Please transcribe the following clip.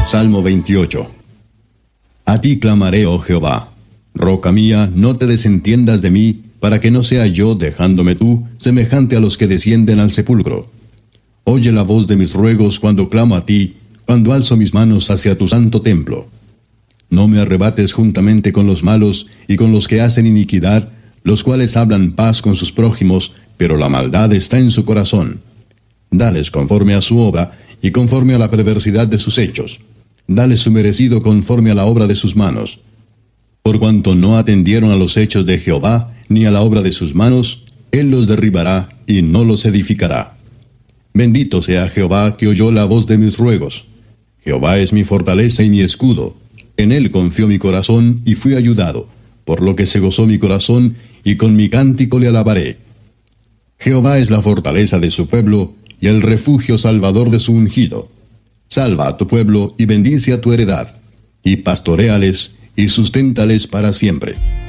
Salmo 28. A ti clamaré, oh Jehová. Roca mía, no te desentiendas de mí, para que no sea yo, dejándome tú, semejante a los que descienden al sepulcro. Oye la voz de mis ruegos cuando clamo a ti, cuando alzo mis manos hacia tu santo templo. No me arrebates juntamente con los malos y con los que hacen iniquidad, los cuales hablan paz con sus prójimos, pero la maldad está en su corazón. Dales conforme a su obra, y conforme a la perversidad de sus hechos. Dales su merecido conforme a la obra de sus manos. Por cuanto no atendieron a los hechos de Jehová, ni a la obra de sus manos, él los derribará y no los edificará. Bendito sea Jehová que oyó la voz de mis ruegos. Jehová es mi fortaleza y mi escudo. En él confió mi corazón y fui ayudado, por lo que se gozó mi corazón, y con mi cántico le alabaré. Jehová es la fortaleza de su pueblo, y el refugio salvador de su ungido. Salva a tu pueblo y bendice a tu heredad, y pastoréales y susténtales para siempre.